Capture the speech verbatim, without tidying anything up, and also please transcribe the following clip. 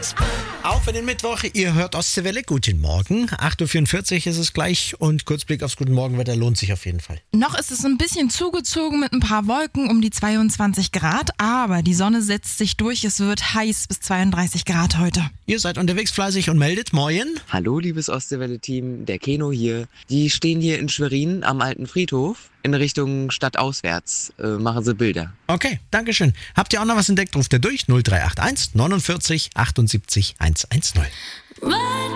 Auch für den Mittwoch, ihr hört Ostseewelle, guten Morgen. acht Uhr vierundvierzig ist es gleich und Kurzblick aufs Guten Morgenwetter lohnt sich auf jeden Fall. Noch ist es ein bisschen zugezogen mit ein paar Wolken um die zweiundzwanzig Grad, aber die Sonne setzt sich durch, es wird heiß bis zweiunddreißig Grad heute. Ihr seid unterwegs fleißig und meldet, moin. Hallo liebes Ostseewelle-Team, der Keno hier. Die stehen hier in Schwerin am alten Friedhof. In Richtung stadtauswärts äh, machen sie Bilder. Okay, dankeschön. Habt ihr auch noch was entdeckt, ruft ihr durch null drei acht eins neunundvierzig achtundsiebzig hundertzehn.